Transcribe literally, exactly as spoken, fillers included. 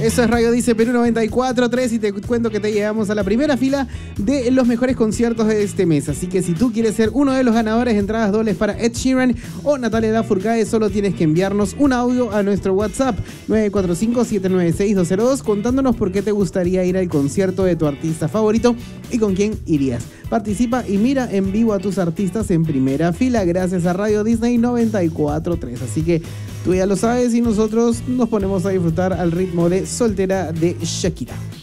Eso es Radio Dice Perú noventa y cuatro punto tres y te cuento que te llevamos a la primera fila de los mejores conciertos de este mes. Así que si tú quieres ser uno de los ganadores de entradas dobles para Ed Sheeran o Natalia Lafourcade, solo tienes que enviarnos un audio a nuestro WhatsApp nueve cuatro cinco, siete nueve seis, dos cero dos contándonos por qué te gustaría ir al concierto de tu artista favorito y con quién irías. Participa y mira en vivo a tus artistas en primera fila gracias a Radio Disney noventa y cuatro punto tres. Así que tú ya lo sabes y nosotros nos ponemos a disfrutar al ritmo de Soltera de Shakira.